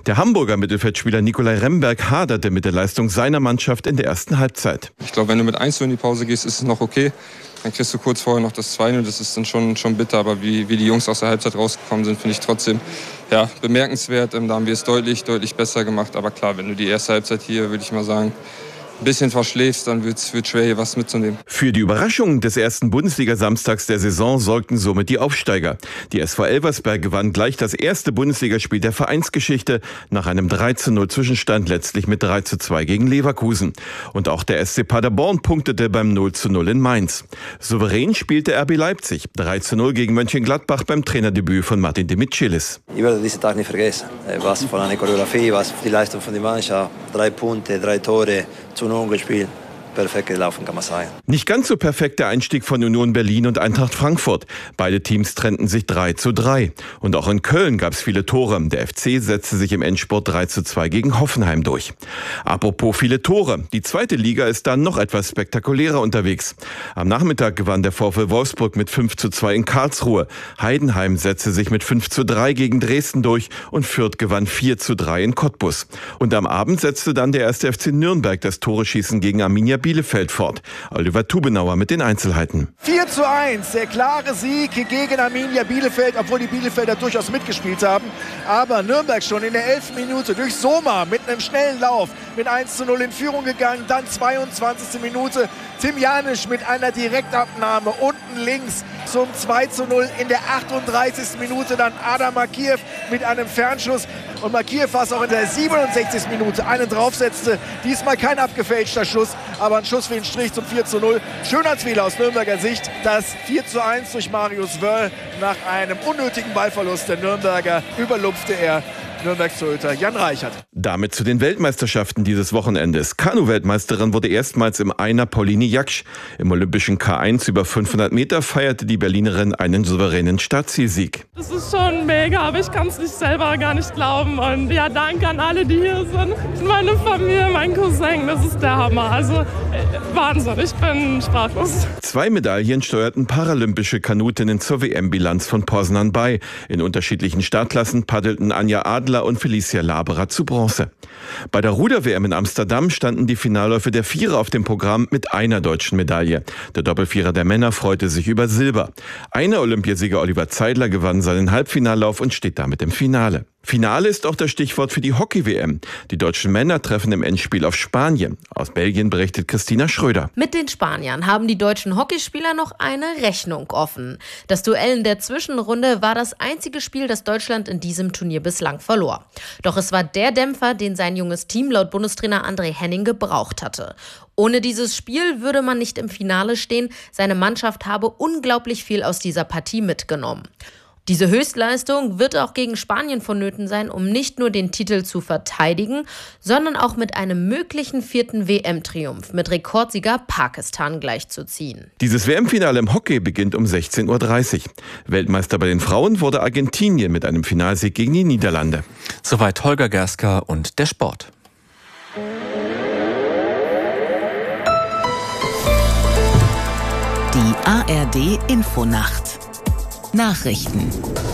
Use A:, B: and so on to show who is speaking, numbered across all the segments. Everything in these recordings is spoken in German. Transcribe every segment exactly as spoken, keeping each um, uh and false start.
A: Der Hamburger Mittelfeldspieler Nicolai Remberg haderte mit der Leistung seiner Mannschaft in der ersten Halbzeit.
B: Ich glaube, wenn du mit eins zu null in die Pause gehst, ist es noch okay. Dann kriegst du kurz vorher noch das zwei null, das ist dann schon, schon bitter. Aber wie, wie die Jungs aus der Halbzeit rausgekommen sind, finde ich trotzdem ja, bemerkenswert. Da haben wir es deutlich, deutlich besser gemacht. Aber klar, wenn du die erste Halbzeit hier, würde ich mal sagen, ein bisschen verschläfst, dann wird es schwer, hier was mitzunehmen.
A: Für die Überraschung des ersten Bundesliga-Samstags der Saison sorgten somit die Aufsteiger. Die S V Elversberg gewann gleich das erste Bundesligaspiel der Vereinsgeschichte nach einem drei zu null Zwischenstand letztlich mit drei zu zwei gegen Leverkusen. Und auch der S C Paderborn punktete beim null zu null in Mainz. Souverän spielte R B Leipzig drei zu null gegen Mönchengladbach beim Trainerdebüt von Martin Demichelis.
C: Ich werde diesen Tag nicht vergessen. Was von einer Choreografie, was die Leistung von der Mannschaft. Drei Punkte, drei Tore, zu Null gespielt. Perfekt gelaufen, kann man sagen.
A: Nicht ganz so perfekt der Einstieg von Union Berlin und Eintracht Frankfurt. Beide Teams trennten sich drei zu drei. Und auch in Köln gab es viele Tore. Der F C setzte sich im Endspurt drei zu zwei gegen Hoffenheim durch. Apropos viele Tore. Die zweite Liga ist dann noch etwas spektakulärer unterwegs. Am Nachmittag gewann der VfL Wolfsburg mit fünf zu zwei in Karlsruhe. Heidenheim setzte sich mit fünf zu drei gegen Dresden durch und Fürth gewann vier zu drei in Cottbus. Und am Abend setzte dann der erste F C Nürnberg das Toreschießen gegen Arminia Bielefeld fort. Oliver Tubenauer mit den Einzelheiten.
D: vier zu eins, der klare Sieg gegen Arminia Bielefeld, obwohl die Bielefelder durchaus mitgespielt haben. Aber Nürnberg schon in der elften Minute durch Soma mit einem schnellen Lauf mit eins zu null in Führung gegangen. Dann zweiundzwanzigste Minute Tim Janisch mit einer Direktabnahme unten links zum zwei zu null. In der achtunddreißigsten Minute dann Adam Makiev mit einem Fernschuss. Und Makiev war es auch in der siebenundsechzigsten Minute einen draufsetzte. Diesmal kein abgefälschter Schuss, aber ein Schuss für den Strich zum vier zu null. Schönheitsfehler aus Nürnberger Sicht. Das vier zu eins durch Marius Wörl. Nach einem unnötigen Ballverlust der Nürnberger überlupfte er Nürnbergs Torhüter Jan Reichert.
A: Damit zu den Weltmeisterschaften dieses Wochenendes. Kanu-Weltmeisterin wurde erstmals im Einer Pauline Jaksch. Im olympischen K eins über fünfhundert Meter feierte die Berlinerin einen souveränen Startzielsieg.
E: Das ist schon mega, aber ich kann es nicht selber gar nicht glauben. Und ja, danke an alle, die hier sind. Meine Familie, mein Cousin, das ist der Hammer. Also Wahnsinn, ich bin sprachlos.
A: Zwei Medaillen steuerten paralympische Kanutinnen zur W M-Bilanz von Poznan bei. In unterschiedlichen Startklassen paddelten Anja Adler und Felicia Laberer zu Bronze. Bei der Ruder-W M in Amsterdam standen die Finalläufe der Vierer auf dem Programm mit einer deutschen Medaille. Der Doppelvierer der Männer freute sich über Silber. Einer Olympiasieger Oliver Zeidler gewann seinen Halbfinallauf und steht damit im Finale. Finale ist auch das Stichwort für die Hockey-W M. Die deutschen Männer treffen im Endspiel auf Spanien. Aus Belgien berichtet Christina Schröder.
F: Mit den Spaniern haben die deutschen Hockeyspieler noch eine Rechnung offen. Das Duell in der Zwischenrunde war das einzige Spiel, das Deutschland in diesem Turnier bislang verlor. Doch es war der Dämpfer, den sein junges Team laut Bundestrainer André Henning gebraucht hatte. Ohne dieses Spiel würde man nicht im Finale stehen. Seine Mannschaft habe unglaublich viel aus dieser Partie mitgenommen. Diese Höchstleistung wird auch gegen Spanien vonnöten sein, um nicht nur den Titel zu verteidigen, sondern auch mit einem möglichen vierten W M-Triumph mit Rekordsieger Pakistan gleichzuziehen.
A: Dieses W M-Finale im Hockey beginnt um sechzehn Uhr dreißig. Weltmeister bei den Frauen wurde Argentinien mit einem Finalsieg gegen die Niederlande.
G: Soweit Holger Gersker und der Sport.
H: Die A R D-Infonacht. Nachrichten.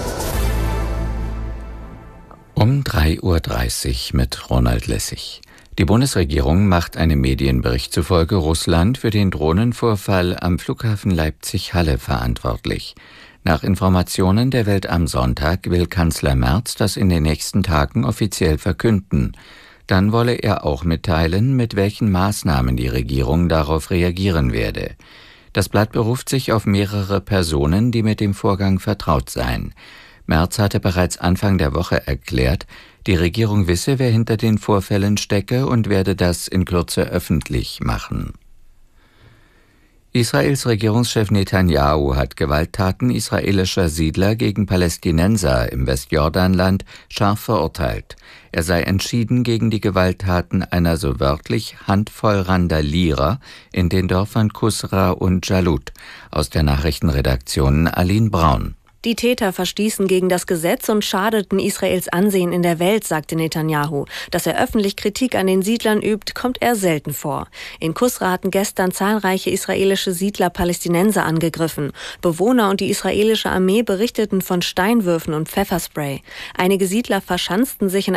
I: Um drei Uhr dreißig mit Ronald Lessig. Die Bundesregierung macht einem Medienbericht zufolge Russland für den Drohnenvorfall am Flughafen Leipzig-Halle verantwortlich. Nach Informationen der Welt am Sonntag will Kanzler Merz das in den nächsten Tagen offiziell verkünden. Dann wolle er auch mitteilen, mit welchen Maßnahmen die Regierung darauf reagieren werde. Das Blatt beruft sich auf mehrere Personen, die mit dem Vorgang vertraut seien. Merz hatte bereits Anfang der Woche erklärt, die Regierung wisse, wer hinter den Vorfällen stecke und werde das in Kürze öffentlich machen. Israels Regierungschef Netanyahu hat Gewalttaten israelischer Siedler gegen Palästinenser im Westjordanland scharf verurteilt. Er sei entschieden gegen die Gewalttaten einer so wörtlich Handvoll Randalierer in den Dörfern Kusra und Jalut. Aus der Nachrichtenredaktion Aline Braun.
J: Die Täter verstießen gegen das Gesetz und schadeten Israels Ansehen in der Welt, sagte Netanyahu. Dass er öffentlich Kritik an den Siedlern übt, kommt eher selten vor. In Kusra hatten gestern zahlreiche israelische Siedler Palästinenser angegriffen. Bewohner und die israelische Armee berichteten von Steinwürfen und Pfefferspray. Einige Siedler verschanzten sich in